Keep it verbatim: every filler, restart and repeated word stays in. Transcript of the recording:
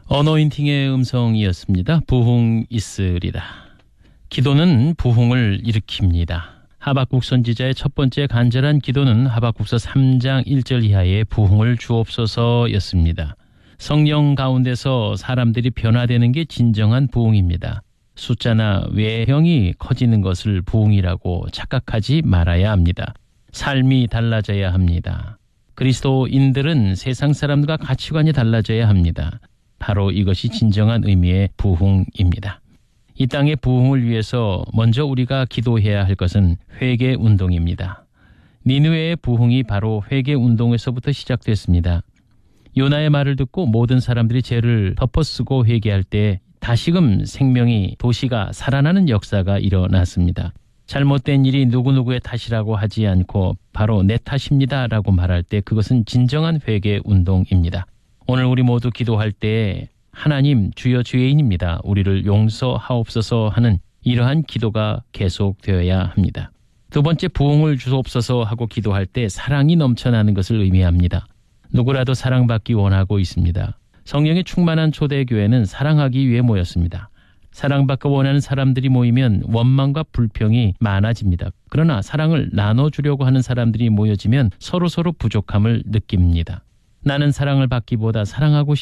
어노인팅의 음성이었습니다. 부흥 있으리라. 기도는 부흥을 일으킵니다. 하박국 선지자의 첫 번째 간절한 기도는 하박국서 삼 장 일 절 이하의 부흥을 주옵소서였습니다. 성령 가운데서 사람들이 변화되는 게 진정한 부흥입니다. 숫자나 외형이 커지는 것을 부흥이라고 착각하지 말아야 합니다. 삶이 달라져야 합니다. 그리스도인들은 세상 사람들과 가치관이 달라져야 합니다. 바로 이것이 진정한 의미의 부흥입니다. 이 땅의 부흥을 위해서 먼저 우리가 기도해야 할 것은 회개 운동입니다. 니느웨의 부흥이 바로 회개 운동에서부터 시작됐습니다. 요나의 말을 듣고 모든 사람들이 죄를 덮어쓰고 회개할 때 다시금 생명이 도시가 살아나는 역사가 일어났습니다. 잘못된 일이 누구누구의 탓이라고 하지 않고 바로 내 탓입니다라고 말할 때 그것은 진정한 회개 운동입니다. 오늘 우리 모두 기도할 때 하나님 주여 죄인입니다. 우리를 용서하옵소서 하는 이러한 기도가 계속되어야 합니다. 두 번째, 부흥을 주옵소서 하고 기도할 때 사랑이 넘쳐나는 것을 의미합니다. 누구라도 사랑받기 원하고 있습니다. 성령의 충만한 초대교회는 사랑하기 위해 모였습니다. 사랑받고 원하는 사람들이 모이면 원망과 불평이 많아집니다. 그러나 사랑을 나눠주려고 하는 사람들이 모여지면 서로서로 부족함을 느낍니다. 나는 사랑을 받기보다 사랑하고